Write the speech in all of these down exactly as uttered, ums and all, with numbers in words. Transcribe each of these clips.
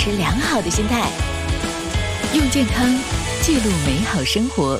持良好的心态，用健康记录美好生活。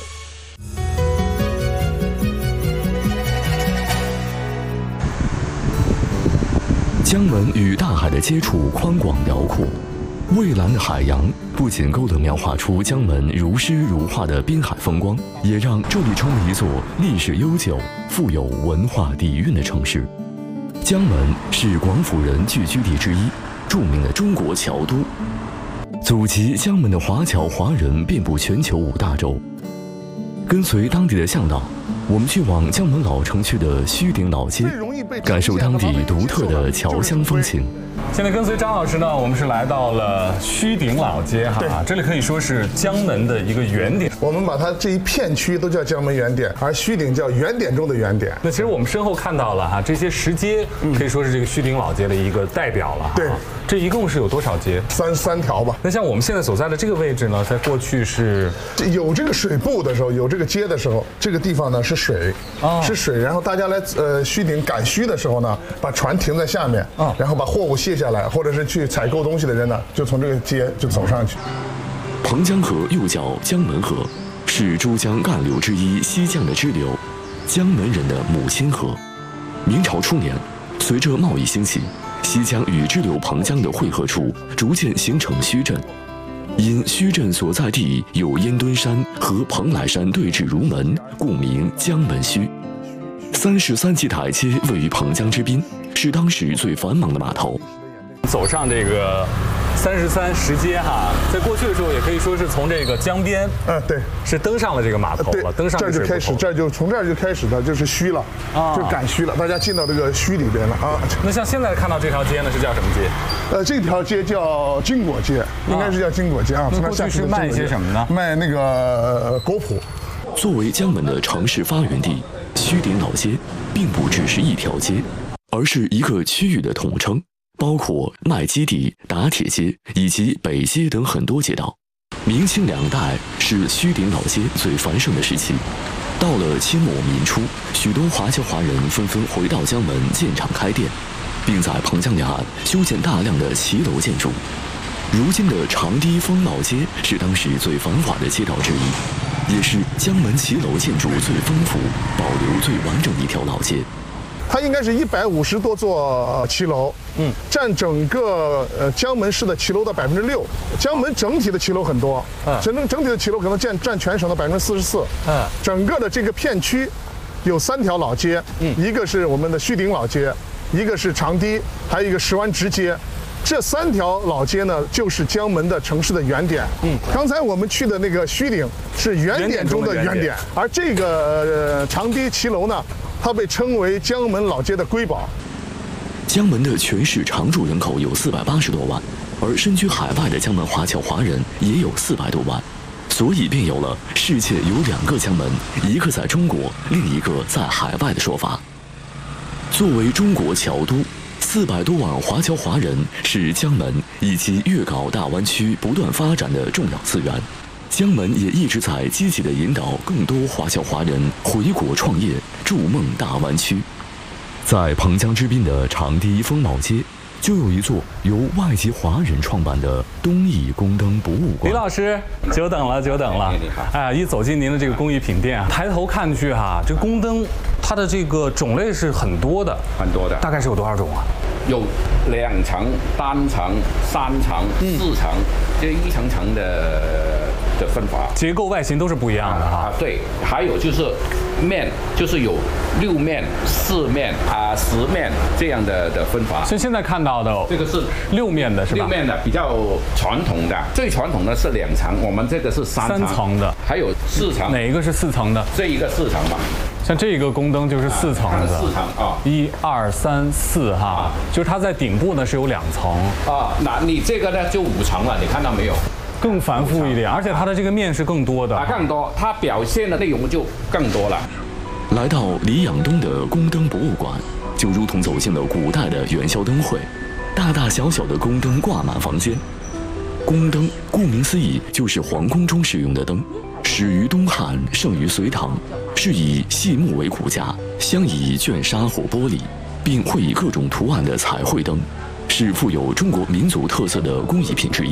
江门与大海的接触宽广辽阔，蔚蓝的海洋不仅够得描画出江门如诗如画的滨海风光，也让这里成为一座历史悠久、富有文化底蕴的城市。江门是广府人聚居地之一，著名的中国侨都。祖籍江门的华侨华人遍布全球五大洲。跟随当地的向导，我们去往江门老城区的须顶老街，感受当地独特的侨乡风情。 现在跟随张老师呢，我们是来到了须顶老街哈，这里可以说是江门的一个原点。 我们把它这一片区都叫江门原点，而须顶叫原点中的原点。 那其实我们身后看到了哈，这些石阶可以说是这个须顶老街的一个代表了。 对， 这一共是有多少街？ 三三条吧。 那像我们现在所在的这个位置呢，在过去是有这个水部的时候，有这个街的时候，这个地方呢是水，哦、是水。然后大家来呃须顶赶须的时候呢，把船停在下面，哦、然后把货物卸下来，或者是去采购东西的人呢，就从这个街就走上去。 彭江河又叫江门河，是珠江干流之一西江的支流，江门人的母亲河。明朝初年，随着贸易兴起，西江与支流彭江的汇合处逐渐形成墟镇。因墟镇所在地有烟墩山和蓬莱山对峙如门，故名江门墟。三十三级台阶位于彭江之滨，是当时最繁忙的码头。 走上这个三十三石阶哈，在过去的时候也可以说是从这个江边， 嗯，对， 是登上了这个码头了，登上这儿就开始，这儿就从这儿就开始的就是墟了，啊，就赶墟了，大家进到这个墟里边了啊。 那像现在看到这条街呢，是叫什么街？ 呃，这条街叫金果街，应该是叫金果街啊。 那过去是卖一些什么呢？ 卖那个果脯。 作为江门的城市发源地，须顶老街并不只是一条街，而是一个区域的统称。包括麦基地、打铁街以及北街等很多街道。明清两代是须顶老街最繁盛的时期。到了清末民初，许多华侨华人纷纷回到江门建厂开店，并在彭江两岸修建大量的骑楼建筑。如今的长堤风貌街是当时最繁华的街道之一，也是江门骑楼建筑最丰富、保留最完整的一条老街。 它应该是一百五十多座骑楼，嗯，占整个呃江门市的骑楼的百分之六。江门整体的骑楼很多，嗯，整整体的骑楼可能占占全省的百分之四十四。嗯，整个的这个片区有三条老街，嗯，一个是我们的须顶老街，一个是长堤，还有一个石湾直街。这三条老街呢，就是江门的城市的原点。嗯，刚才我们去的那个须顶是原点中的原点，而这个、呃、长堤骑楼呢，它被称为江门老街的瑰宝。 江门的全市常住人口有四百八十多万，而身居海外的江门华侨华人也有四百多万，所以便有了世界有两个江门，一个在中国，另一个在海外的说法。作为中国侨都，四百多万华侨华人是江门以及粤港澳大湾区不断发展的重要资源。江门也一直在积极地引导更多华侨华人回国创业，筑梦大湾区。在彭江之滨的长堤风貌街，就有一座由外籍华人创办的东艺宫灯博物馆。 李老师，久等了，久等了。你好。哎呀，一走进您的这个工艺品店啊，抬头看去哈，这宫灯它的这个种类是很多的， 很多的。 大概是有多少种啊？ 有两层、单层、三层、四层，这一层层的的分法， 结构外形都是不一样的哈。 啊，对，还有就是面，就是有六面、四面啊、十面这样的的分法。 像现在看到的， 这个是六面的，是吧？ 六面的比较传统的，最传统的是两层，我们这个是三层， 三层的， 还有四层。 哪一个是四层的？ 这一个四层吧。 像这个宫灯就是四层的， 四层啊， 一二三四哈，就是它在顶部呢是有两层啊。那你这个呢就五层了，你看到没有？ 更繁复一点，而且它的这个面是更多的， 啊，更多，它表现的内容就更多了。 来到黎养东的宫灯博物馆，就如同走进了古代的元宵灯会，大大小小的宫灯挂满房间。宫灯顾名思义就是皇宫中使用的灯，始于东汉，盛于隋唐，是以细木为骨架，镶以绢纱或玻璃，并绘以各种图案的彩绘灯，是富有中国民族特色的工艺品之一。